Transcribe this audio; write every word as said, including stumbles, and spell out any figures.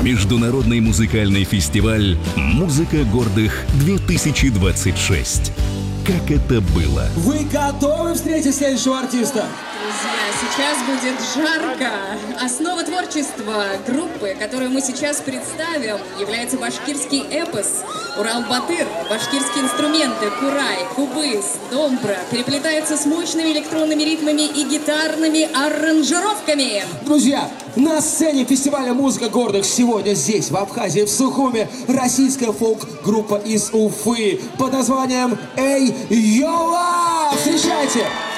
Международный музыкальный фестиваль «Музыка гордых-две тысячи двадцать шесть». Как это было? Вы готовы встретить следующего артиста? Друзья, сейчас будет жарко. Основа творчества группы, которую мы сейчас представим, является башкирский эпос Урал-Батыр. Башкирские инструменты курай, кубыс, домбра переплетаются с мощными электронными ритмами и гитарными аранжировками. Друзья, на сцене фестиваля «Музыка гордых» сегодня здесь, в Абхазии, в Сухуме, российская фолк-группа из Уфы под названием «Эй, Йола!» Встречайте!